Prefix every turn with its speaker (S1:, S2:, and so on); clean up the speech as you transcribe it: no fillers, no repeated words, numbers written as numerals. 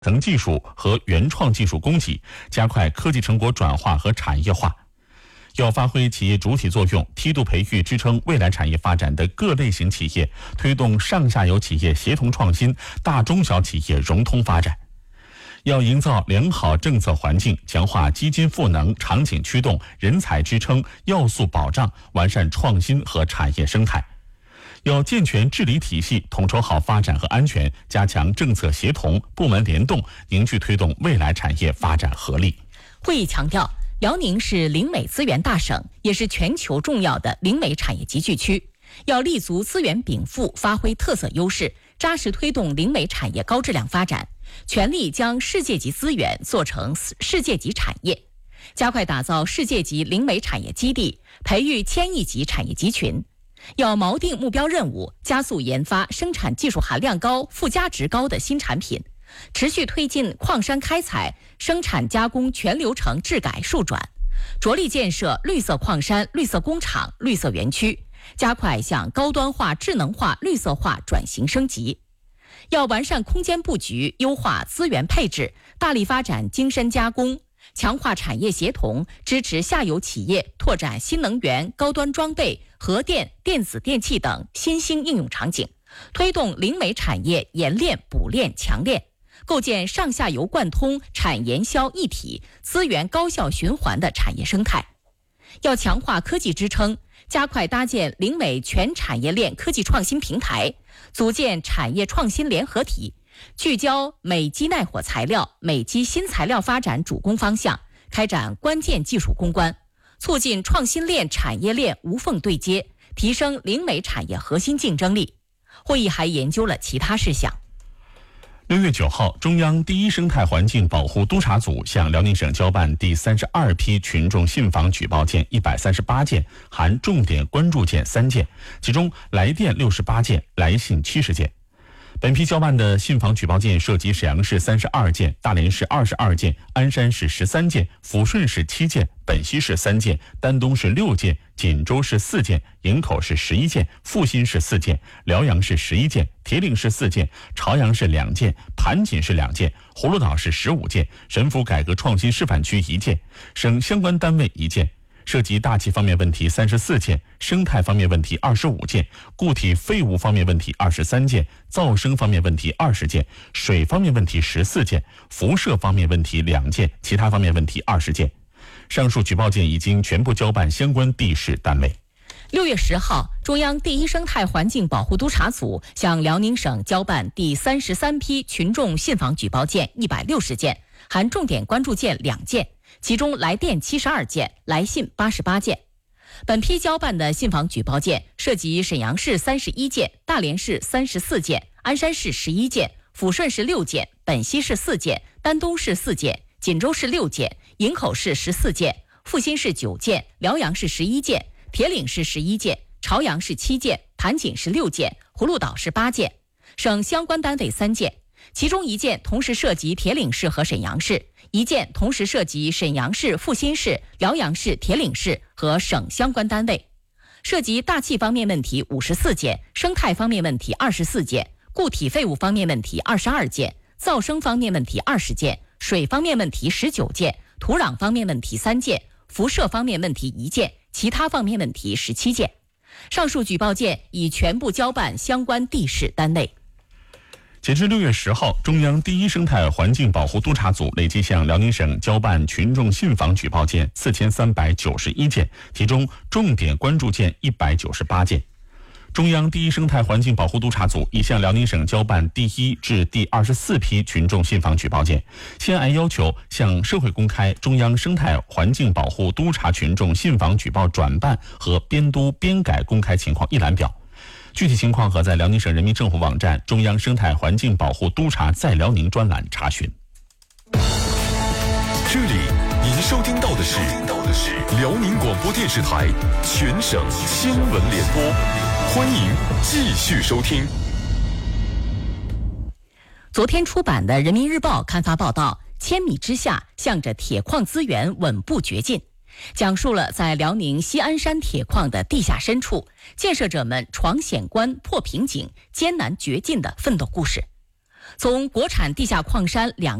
S1: 层技术和原创技术供给，加快科技成果转化和产业化。要发挥企业主体作用，梯度培育支撑未来产业发展的各类型企业，推动上下游企业协同创新、大中小企业融通发展。要营造良好政策环境，强化基金赋能、场景驱动、人才支撑、要素保障，完善创新和产业生态。要健全治理体系，统筹好发展和安全，加强政策协同、部门联动，凝聚推动未来产业发展合力。
S2: 会议强调，辽宁是临美资源大省，也是全球重要的临美产业集聚区。要立足资源禀赋，发挥特色优势，扎实推动临美产业高质量发展，全力将世界级资源做成世界级产业，加快打造世界级临美产业基地，培育千亿级产业集群。要锚定目标任务，加速研发生产技术含量高、附加值高的新产品，持续推进矿山开采、生产加工全流程质改数转，着力建设绿色矿山、绿色工厂、绿色园区，加快向高端化、智能化、绿色化转型升级。要完善空间布局，优化资源配置，大力发展精深加工，强化产业协同，支持下游企业拓展新能源、高端装备、核电、电子电器等新兴应用场景，推动临美产业研炼、补炼、强炼，构建上下游贯通、产研销一体、资源高效循环的产业生态。要强化科技支撑，加快搭建临美全产业链科技创新平台，组建产业创新联合体，聚焦美基耐火材料、美基新材料发展主攻方向，开展关键技术攻关，促进创新链、产业链无缝对接，提升临美产业核心竞争力。会议还研究了其他事项。
S1: 6月9号，中央第一生态环境保护督察组向辽宁省交办第32批群众信访举报件138件，含重点关注件3件，其中来电68件，来信70件。本批交办的信访举报件涉及沈阳市32件、大连市22件、鞍山市13件、抚顺市7件、本溪市3件、丹东市6件、锦州市4件、营口市11件、阜新市4件、辽阳市11件、铁岭市4件、朝阳市2件、盘锦市2件、葫芦岛市15件、沈府改革创新示范区1件，省相关单位1件。涉及大气方面问题34件，生态方面问题25件，固体废物方面问题23件，噪声方面问题20件，水方面问题14件，辐射方面问题2件，其他方面问题20件。上述举报件已经全部交办相关地市单位。
S2: 6月10号，中央第一生态环境保护督察组向辽宁省交办第33批群众信访举报件160件，含重点关注件2件，其中来电72件，来信88件。本批交办的信访举报件涉及沈阳市31件、大连市34件、鞍山市11件、抚顺市6件、本溪市4件、丹东市4件、锦州市6件、营口市14件、阜新市9件、辽阳市11件、铁岭市11件、朝阳市7件、盘锦市6件、葫芦岛市8件，省相关单位3件，其中1件同时涉及铁岭市和沈阳市，1件同时涉及沈阳市、阜新市、辽阳市、铁岭市和省相关单位。涉及大气方面问题54件，生态方面问题24件，固体废物方面问题22件，噪声方面问题20件，水方面问题19件，土壤方面问题3件，辐射方面问题1件，其他方面问题17件。上述举报件已全部交办相关地市单位。
S1: 截至6月10号，中央第一生态环境保护督察组累计向辽宁省交办群众信访举报件4391件，其中重点关注件198件。中央第一生态环境保护督察组已向辽宁省交办第1至第24批群众信访举报件，现按要求向社会公开中央生态环境保护督察群众信访举报转办和编督编改公开情况一览表。具体情况可在辽宁省人民政府网站中央生态环境保护督察在辽宁专栏查询。
S3: 这里您收听到的是辽宁广播电视台全省新闻联播，欢迎继续收听。
S2: 昨天出版的《人民日报》刊发报道《千米之下，向着铁矿资源稳步掘进》，讲述了在辽宁西安山铁矿的地下深处，建设者们闯险关、破瓶颈、艰难掘进的奋斗故事。 从国产地下矿山2